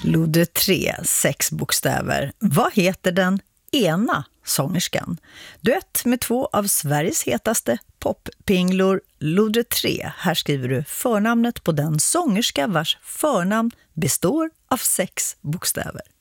Lodre 3, 6 bokstäver. Vad heter den ena sångerskan? Duett med 2 av Sveriges hetaste poppinglor. Lodre 3. Här skriver du förnamnet på den sångerska vars förnamn består av 6 bokstäver.